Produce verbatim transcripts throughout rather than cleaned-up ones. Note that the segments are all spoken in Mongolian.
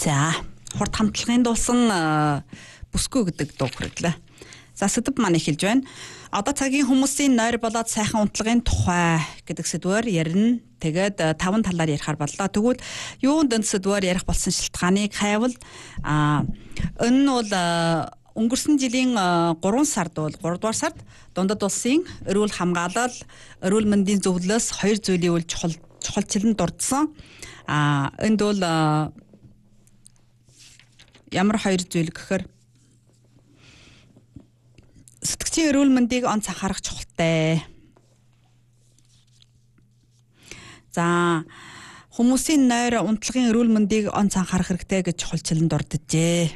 За, хурд хамтлагын дуусан бүсгүй гэдэг дуу хөрлөө. За, сэдв маань эхэлж байна. Одоо цагийн хүмүүсийн нойр болоод сайхан унтлагын тухай гэдэг сэдвээр ярина. Тэгээд таван талаар ярихаар боллоо. Тэгвэл юунд энэ сэдвээр ярих болсон шалтгааныг хайвал а энэ нь бол өнгөрсөн жилийн гурван сард бол гуравдугаар сард Дундад улсын эрүүл хамгаалал, эрүүл мэндийн зөвлөлөөс хоёр зүйлийн үл чухал чухалчлан дурдсан. А энд бол ямар хоёр зүйл гэхээр сэтгцийн эрүүл мэндийг онц анхаарах чухалтай. За, хүмүүсийн нойр унтлагын эрүүл мэндийг онц анхаарах хэрэгтэй гэж чухалчлан дурджээ.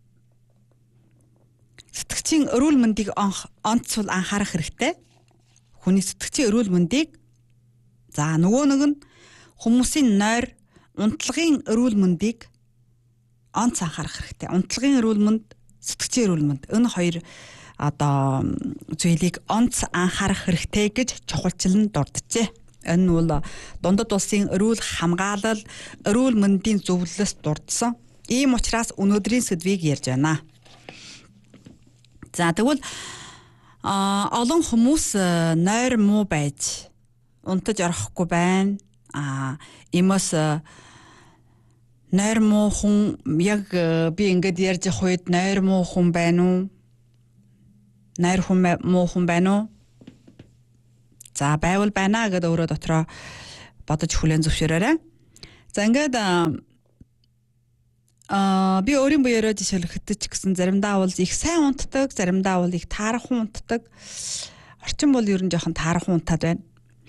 Сэтгцийн эрүүл мэндийг онцвол анхаарах хэрэгтэй. Хүний сэтгцийн эрүүл мэндийг за нөгөө нэг нь хүмүүсийн нойр унтлагын эрүүл мэндийг онц анхаарах хэрэгтэй. Унтлагын эрүүл мэнд, сэтгцийн эрүүл мэнд энэ хоёр одоо зүйлийг онц анхаарах хэрэгтэй гэж чухалчлан дурджээ. Энэ нь бол Дундад улсын эрүүл хамгаалал, эрүүл мэндийн зөвлөлөөс дурдсан. Ийм учраас өнөөдрийн сэдвийг ярьж байна. За тэгвэл а олон хүмүүс нойр муу байж унтаж орохгүй байна. А имос нойр муу хүн яг би ингээд ярьж явах үед нойр муу хүн байна уу? Нойр хүн муу хүн байна уу? За байвал байна гэдэг өөрөө дотроо бодож хүлээн зөвшөөрөөрэй. За ингээд аа би өөрийн буюураа жишээлхэхэд ч гэсэн заримдаа бол их сайн унтдаг, заримдаа бол их таархан унтдаг. Орчин бол ер нь жоохон таархан унтаад байна.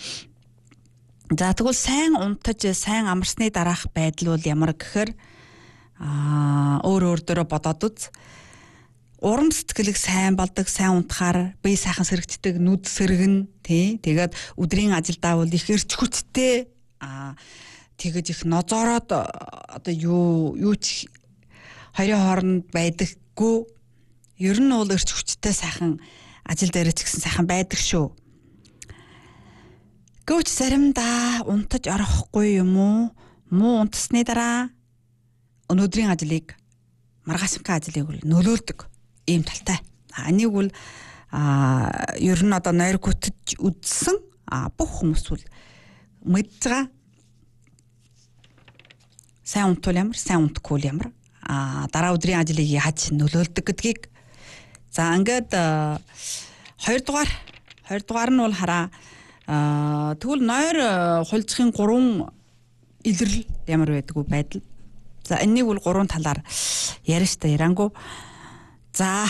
За тэгвэл сайн унтаж, сайн амарсны дараах байдал бол ямар гэхээр аа өөр өөр дөрөө бодоод үз. Урам сэтгэлэг сайн болдог, сайн унтахаар бие сайхан сэрэгддэг, нүд сэргэн, тий. Тэгээд өдрийн ажилдаа бол их эрч хүчтэй, аа тэгэж их нозоороод одоо юу юу ч хоёрын хооронд байдаггүй. Ер нь бол эрч хүчтэй сайхан ажил дээр ч гэсэн сайхан байдаг шүү. Гэвч заримдаа унтаж орохгүй юм уу? Муу унтсны дараа өнөөдрийн ажлыг, маргаашинхаа ажлыг нөлөөлдөг. Ийм талтай. Энийг бол а ер нь одоо нойр гүтэж үдсэн а бүх хүмүүс бол мэдж байгаа. Сайн унтвал ямар, сайн унтахгүй ямар а дараа өдрийн ажлыг яаж нөлөөлдөг гэдгийг. За ингээд хоёрдугаар хоёрдугаар нь бол хараа тэгвэл нойр хулжихын гурван илрэл ямар байдаг вэ байдал. За энийг бол гурван талаар ярина штэ ярангу. За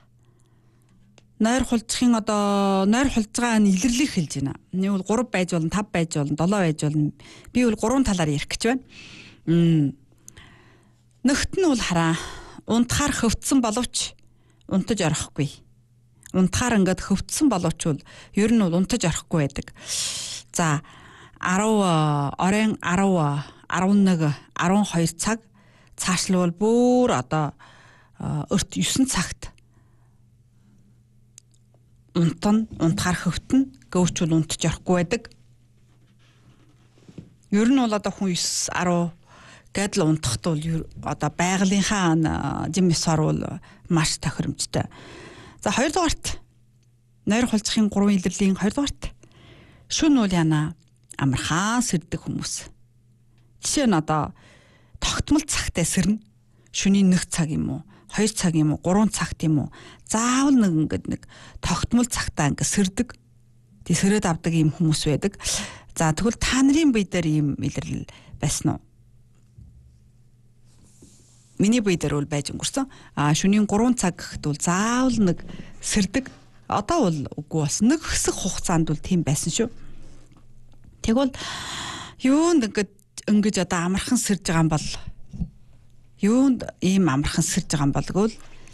нойр хулжихын одоо нойр хулж байгаа нь илэрлийг хэлж байна. Энийг бол гурав байж болно, тав байж болно, долоо байж болно. Би бол гурван талаар ярих гэж байна. Мм. Нөгт нь бол хараа унтахаар хөвцсөн боловч унтаж орохгүй. Унтахаар ингээд хөвцсөн боловч бол ер нь бол унтаж орохгүй байдаг. За десять оройн десять, eleven, twelve цаг цаашлуул бүр одоо өрт nine цагт унтан, унтахаар хөвтөн, гөвч бол унтаж орохгүй байдаг. Ер нь бол одоо хүн nine, ten гэдэл унтахт бол одоо байгалийнхаа жим ёсоор бол маш тохиромжтой. За хоёрдугаарт нойр хулжихын гурван илэрлийн хоёрдугаарт шүн үл яна амархан сэрдэг хүмүүс. Жишээ нь одоо тогтмол цагтаа сэрнэ. Шөнийн нэг цаг юм уу, хоёр цаг юм уу, гурван цагт юм уу. Заавал нэг ингээд нэг тогтмол цагтаа ингээд сэрдэг. Тэг сэрээд авдаг юм хүмүүс байдаг. За тэгвэл та нарын бие дээр ийм илэрлэл байсан уу? Миний бие дээр бол байж өнгөрсөн. А шөнийн гурван цаг гэхэд бол заавал нэг сэрдэг. Одоо бол үгүй бас нэг хэсэг хугацаанд бол тийм байсан шүү. Тэгвэл юунд ингээд ингэж одоо амархан сэрж байгаа юм бол юунд ийм амархан сэрж байгаа юм бол гэвэл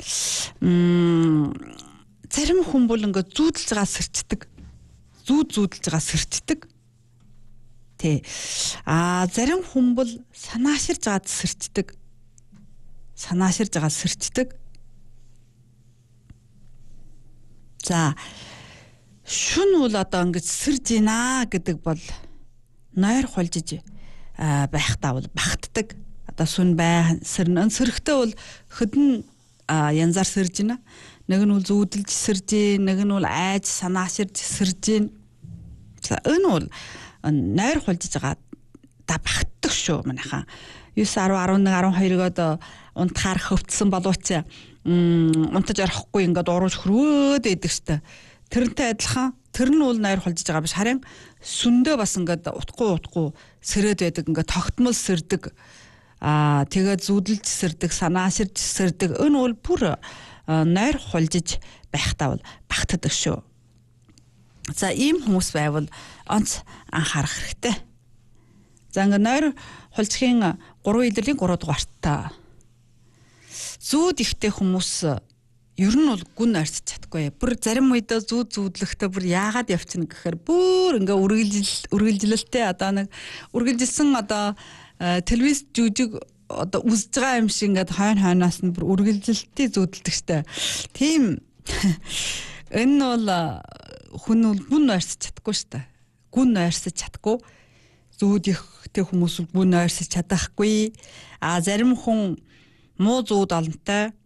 м зарим хүн бол ингээд зүүдэлж байгаа сэрчдэг. Зүүд зүүдэлж байгаа сэрчдэг. Тэ. А зарим хүн бол санааширж байгаа сэрчдэг. Санааширж байгаа сэрчдэг. За шүн бол одоо ингэж сэрж ийна гэдэг бол нойр хулжиж байхдаа бол багтдаг. одоо сүн бай сэрнэ. Сэрхтээ бол хөдөн янзаар сэрж байна. Нэг нь бол зүүдэлж сэрж, нэг нь бол айж санааширж сэрж байна. За энэ бол нойр хулжиж байгаа да багтдаг шүү манайхаа. нine, ten, eleven, twelve одоо унтахаар хөвцсөн болооч унтаж орохгүй ингээд урууж хөрөөд идэг штэ. Тэрнтэй адилхан тэр нь бол нойр хулжиж байгаа биш харин сүндөө бас ингээд утгагүй утгагүй сэрээд байдаг ингээд тогтмол сэрдэг. Аа тэгээд зүудэлж сэрдэг, санааширж сэрдэг. Энэ бол бүр нойр хулжиж байхдаа бол багтдаг шүү. За ийм хүмүүс байвал онц анхаарах хэрэгтэй. За ингээд нойр хулжихын гурван илэрлийн гурав дугаартаа. Зүүд ихтэй хүмүүс ер нь бол гүн арьсч чадахгүй. Бүр зарим үедээ зүүд зүүдлэхдээ бүр яагаад явчихна гэхээр бүр ингээ үргэлжил үргэлжилэлтэй одоо нэг үргэлжилсэн одоо телевиз жүжиг одоо үзэж байгаа юм шиг ингээд хойно хойноос нь бүр үргэлжилэлтий зүүдэлдэг штэ. Тийм энэ бол хүн бол гүн арьсч чадахгүй штэ. Гүн арьсч чадахгүй. Зүүд ихтэй хүмүүс бол гүн арьсч чадахгүй. А зарим хүн муу зүүд олонтой.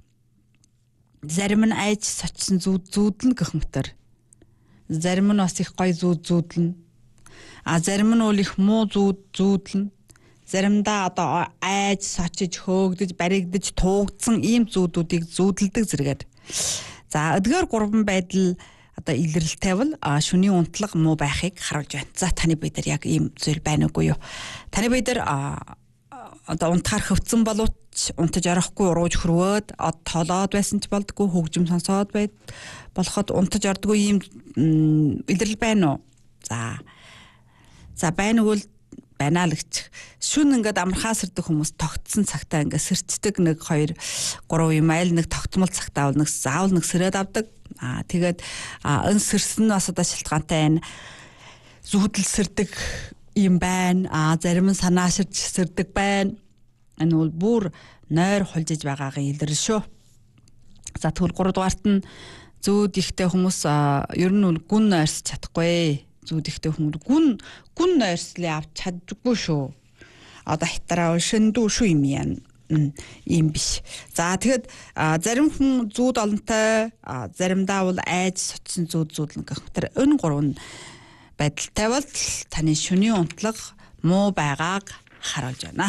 Зарим нь айж сочсон зүүд зүүдлэн гэх мэтэр. Зарим нь бас их гоё зүүд зүүдлэн. А зарим нь бол их муу зүүд зүүдлэн. Заримдаа одоо айж сочиж хөөгдөж баригдаж туугдсан ийм зүүдүүдийг зүүдэлдэг зэрэгээр. За эдгээр гурван байдал одоо илэрлэлтэй бол шөнийн унтлага муу байхыг харуулж байна. За таны бие дээр яг ийм зүйл байна уугүй юу? Таны бие дээр одоо унтахаар хөвцөн боловч унтаж орохгүй урууж хөрвөөд од толоод байсан ч болдгоо хөгжим сонсоод байд болоход унтаж ордгоо ийм илэрл байна уу? За. За байна уу байна л гэж. Шүн ингээд амархаа сэрдэг хүмүүс тогтсон цагтаа ингээд сэрчдэг нэг хоёр гурав юм айл нэг тогтмол цагтаа бол нэг заавал нэг сэрээд авдаг. Аа тэгээд энэ сэрсэн нь бас одоо шалтгаантай байна. Зүудэл сэрдэг юм байна. Аа зарим нь санааширч сэрдэг байна. Энэ бол бүр нойр хулжиж байгаагийн илэрэл шүү. За тэгвэл гурав дугаарт нь зүүд ихтэй хүмүүс ер нь бол гүн нойрсч чадахгүй. Зүүд ихтэй хүмүүс гүн гүн нойрслыг авч чаддаггүй шүү. Одоо хятараа шөндөө шүү юм яа. Ийм биш. За тэгэхэд зарим хүн зүүд олонтой, заримдаа бол айж сочсон зүүд зүүдлэн гэх мэтэр энэ гурван байдалтай бол таны шөнийн унтлага муу байгааг харуулж байна.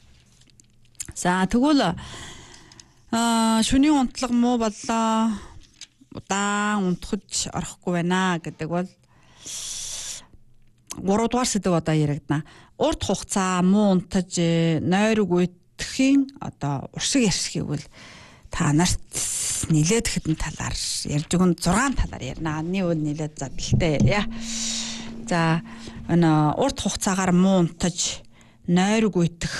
За тэгвэл шөнийн унтлага муу боллоо. Удаан унтахж орохгүй байна гэдэг бол гурав дугаар сэдв одоо яригдана. Урт хугацаа муу унтаж нойр үгүйтгэхийн одоо уршиг ярьсхийг бол та нарт нилээд хэдэн талаар ярьж өгөн зургаан талаар ярина. Аны үл нилээд задлалтай яриа. За энэ урт хугацаагаар муу унтаж нойр үгүйтгэх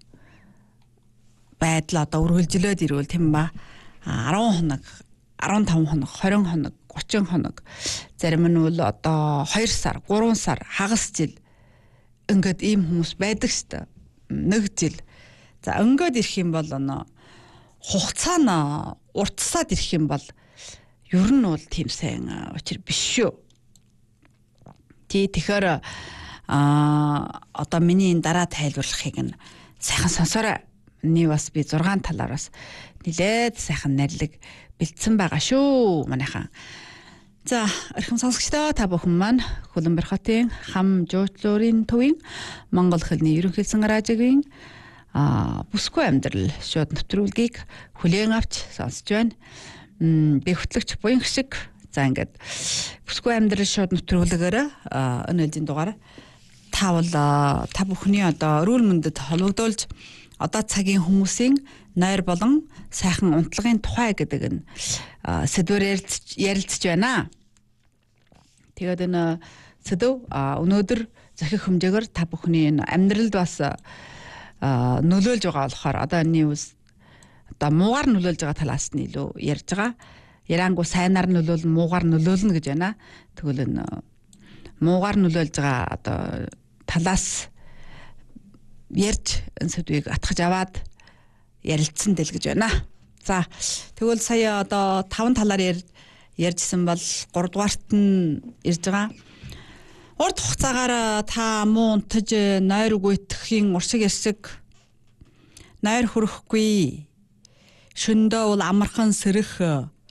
байдал одоо үргэлжлээд ирвэл тийм ба ten хоног, fifteen хоног, twenty хоног, thirty хоног зарим нь бол одоо two сар, three сар, хагас жил ингээд ийм хүмүүс байдаг шүү дээ. Нэг жил. За ингээд ирэх юм бол оноо хугацаа нь уртсаад ирэх юм бол ер нь бол тийм сайн учир биш шүү. Тий тэгэхээр аа одоо миний энэ дараа тайлбарлахыг нь сайхан сонсоорой. Ни бас би зургаан талаар бас нилээд сайхан нэрлэг бэлдсэн байгаа шүү манайхан. За эрхэм сонсогчдоо та бүхэн маань Хөлбөмбөр хотын хам жуулчлалын төвийн Монгол хэлний ерөнхийлсөн радиогийн а бүсгүй амьдрал шууд нэвтрүүлгийг хүлээн авч сонсож байна. Би хөтлөгч буян шиг за ингээд бүсгүй амьдрал шууд нэвтрүүлгээр энэ үеийн дугаар та бол та бүхний одоо өрөөл мөндөд холбогдуулж одоо цагийн хүмүүсийн нойр болон сайхан унтлагын тухай гэдэг нь сэдвээр ярилцж байна. Тэгээд энэ сэдв өнөөдөр захих хэмжээгээр та бүхний энэ амьдралд бас нөлөөлж байгаа болохоор одоо энэ үс одоо муугаар нөлөөлж байгаа талаас нь илүү ярьж байгаа. Ярангу сайнаар нөлөөлнө, муугаар нөлөөлнө гэж байна. Тэгвэл энэ муугаар нөлөөлж байгаа одоо талаас ярьж энэ сэдвийг атгаж аваад ярилцсан дэл гэж байна. За тэгвэл сая одоо таван талаар ярьж ярьжсэн бол гурав дугаарт нь ирж байгаа. Урт хугацаагаар та муу унтаж нойр үгүйтгэхийн уршиг ярьсаг нойр хүрэхгүй. Шөндөө бол амархан сэрэх.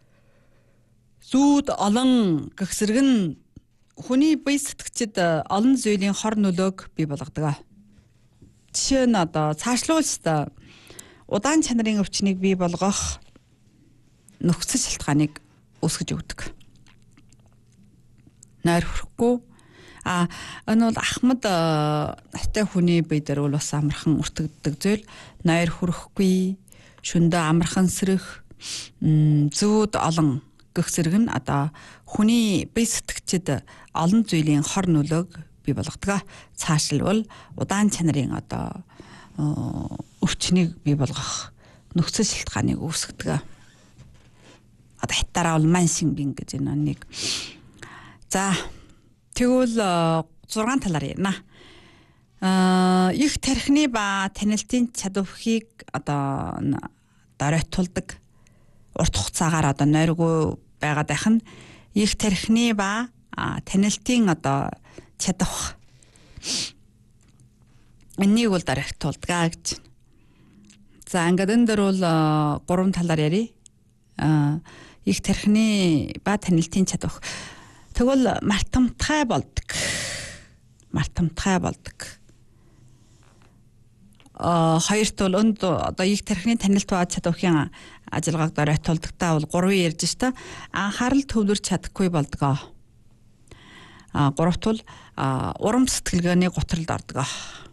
Зүүд олон гэх зэрэг нь хүний бие сэтгчид олон зүйлийн хор нөлөөг бий болгодог. Жишээ нь одоо цаашлуулж та удаан чанарын өвчнийг бий болгох нөхцөл шалтгааныг үүсгэж өгдөг. Нойр хүрэхгүй. А энэ бол ахмад настай хүний бие дээр бол бас амархан өртөгддөг зүйл. Нойр хүрэхгүй, шөндөө амархан сэрэх, зүүд олон гэх зэрэг нь одоо хүний бие сэтгчид олон зүйлийн хор нөлөөг бий болгодог. Цаашлбал удаан чанарын одоо өвчнийг бий болгох нөхцөл шалтгааныг үүсгэдэг. Одоо хятаараа бол мансинбин гэж нэг. За тэгвэл зургаан талаар ярина. Аа их тархины ба танилтын чадвархийг одоо доройтуулдаг. Урт хугацаагаар одоо нойргүй байгаад байх нь их тархины ба танилтын одоо чадвах энийг бол доройтуулдаг гэж. За ингээд энэ дөр бол гурван талаар ярив. Аа их тархины ба танилтын чадвах. Тэгвэл мартамтгай болдог. Мартамтгай болдог. А хоёрт бол өнд одоо их тархины танилт ба чадвахын ажиллагааг доройтуулдагтаа бол гурван ярьж штэ. Анхаарал төвлөрч чадахгүй болдог. А гуравт бол урам сэтгэлгээний гутралд ордог.